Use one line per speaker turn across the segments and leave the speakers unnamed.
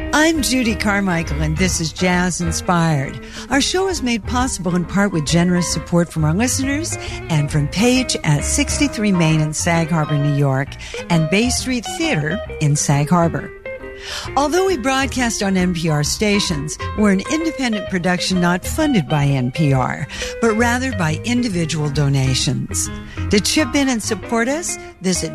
I'm Judy Carmichael, and this is Jazz Inspired. Our show is made possible in part with generous support from our listeners and from Page at 63 Main in Sag Harbor, New York, and Bay Street Theater in Sag Harbor. Although we broadcast on NPR stations, we're an independent production not funded by NPR, but rather by individual donations. To chip in and support us, visit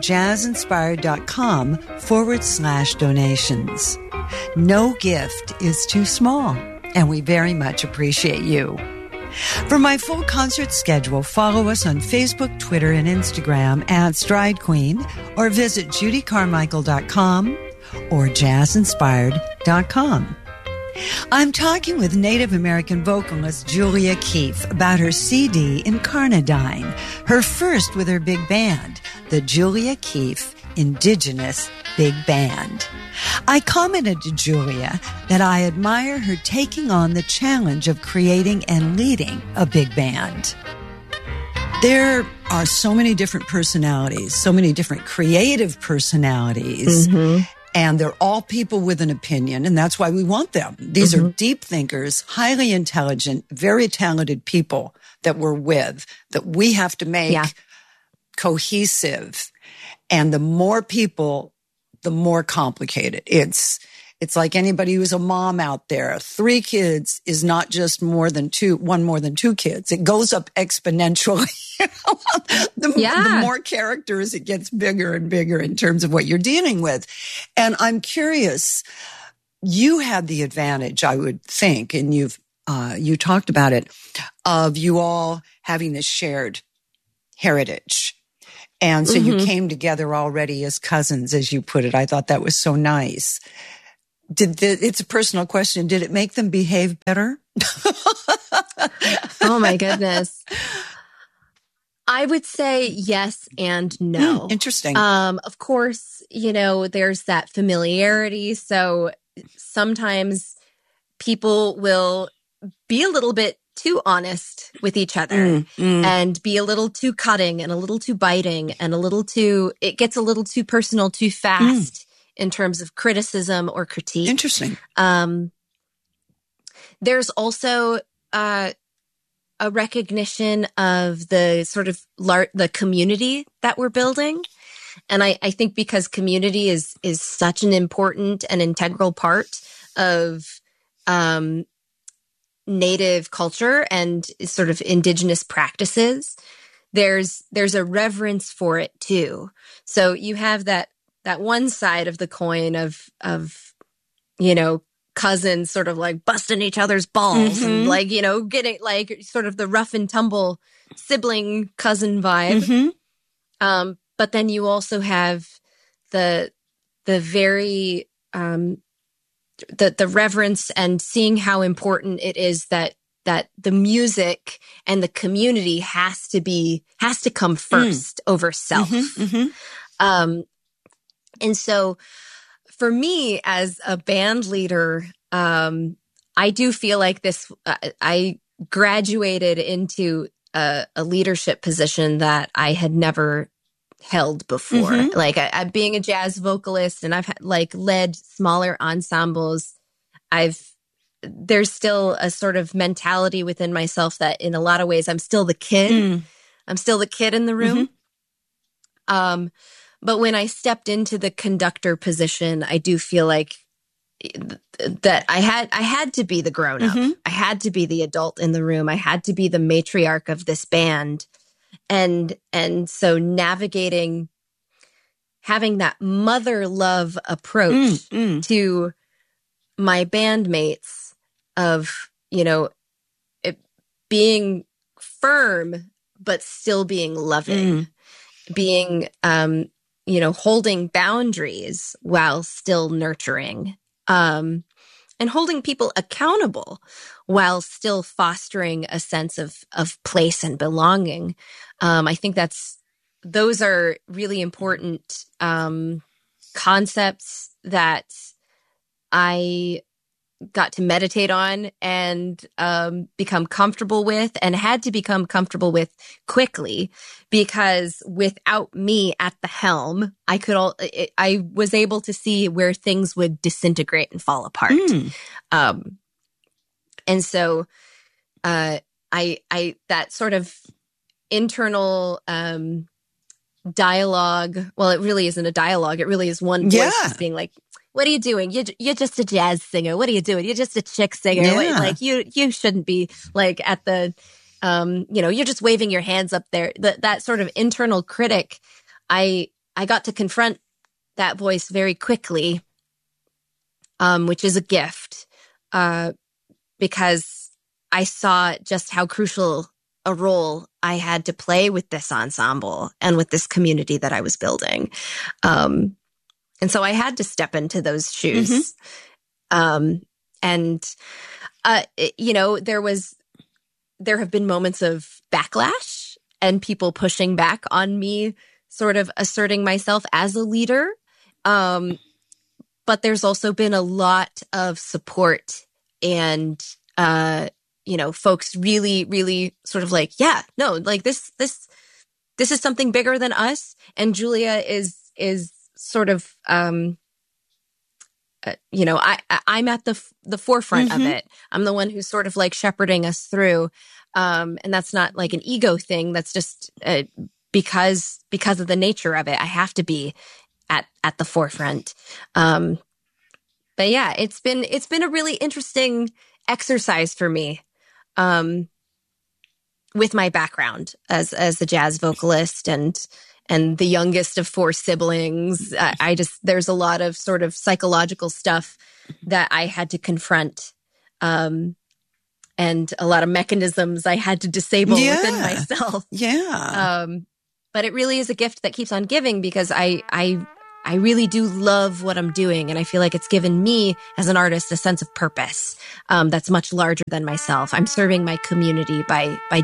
jazzinspired.com/donations. No gift is too small, and we very much appreciate you. For my full concert schedule, follow us on Facebook, Twitter, and Instagram at Stride Queen, or visit judycarmichael.com or jazzinspired.com. I'm talking with Native American vocalist Julia Keefe about her CD Incarnadine, her first with her big band, the Julia Keefe Indigenous Big Band. I commented to Julia that I admire her taking on the challenge of creating and leading a big band. There are so many different personalities, so many different creative personalities. Mm-hmm. And they're all people with an opinion, and that's why we want them. These are deep thinkers, highly intelligent, very talented people that we're with, that we have to make cohesive. And the more people, the more complicated. It's like anybody who's a mom out there. 3 kids is not just one more than 2 kids. It goes up exponentially. The more characters, it gets bigger and bigger in terms of what you're dealing with. And I'm curious, you had the advantage, I would think, and you talked about it, of you all having this shared heritage. And so you came together already as cousins, as you put it. I thought that was so nice. It's a personal question. Did it make them behave better?
Oh my goodness. I would say yes and no.
Interesting.
Of course, there's that familiarity. So sometimes people will be a little bit too honest with each other and be a little too cutting and a little too biting and it gets a little too personal too fast in terms of criticism or critique.
Interesting.
There's also a recognition of the sort of the community that we're building. And I think because community is such an important and integral part of Native culture and sort of indigenous practices, there's a reverence for it too. So you have that one side of the coin of cousins sort of like busting each other's balls and like, getting like sort of the rough and tumble sibling cousin vibe. But then you also have the very, the reverence and seeing how important it is that the music and the community has to come first over self. And so for me as a band leader, I do feel like I graduated into a leadership position that I had never held before. Like I being a jazz vocalist, and I've led smaller ensembles. There's still a sort of mentality within myself that in a lot of ways I'm still the kid. I'm still the kid in the room. But when I stepped into the conductor position, I do feel like that I had to be the grown up. I had to be the adult in the room. I had to be the matriarch of this band. And so having that mother love approach to my bandmates of, it being firm, but still being loving, being, holding boundaries while still nurturing, and holding people accountable while still fostering a sense of place and belonging. I think those are really important concepts that I got to meditate on and become comfortable with, and had to become comfortable with quickly, because without me at the helm, I was able to see where things would disintegrate and fall apart. And so that sort of internal dialogue, well, it really isn't a dialogue. It really is one voice just being like, what are you doing? You're just a jazz singer. What are you doing? You're just a chick singer.
Yeah.
Like you shouldn't be like at the, you're just waving your hands up there. That sort of internal critic, I got to confront that voice very quickly, which is a gift, because I saw just how crucial a role I had to play with this ensemble and with this community that I was building. And so I had to step into those shoes. There have been moments of backlash and people pushing back on me, sort of asserting myself as a leader. But there's also been a lot of support and, folks really, really sort of like, yeah, no, like this is something bigger than us. And Julia is sort of, I'm at the forefront of it. I'm the one who's sort of like shepherding us through. And that's not like an ego thing. That's just because of the nature of it. I have to be at the forefront. But yeah, it's been a really interesting exercise for me. With my background as a jazz vocalist and the youngest of 4 siblings, there's a lot of sort of psychological stuff that I had to confront, and a lot of mechanisms I had to disable within myself.
Yeah.
But it really is a gift that keeps on giving, because I really do love what I'm doing. And I feel like it's given me as an artist a sense of purpose that's much larger than myself. I'm serving my community by